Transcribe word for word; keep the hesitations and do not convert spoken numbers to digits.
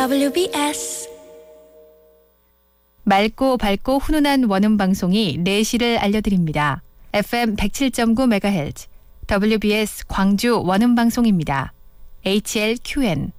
더블유비에스 맑고 밝고 훈훈한 원음 방송이 네 시를 알려드립니다. 에프엠 백칠 점 구 메가헤르츠 더블유비에스 광주 원음 방송입니다. 에이치엘큐엔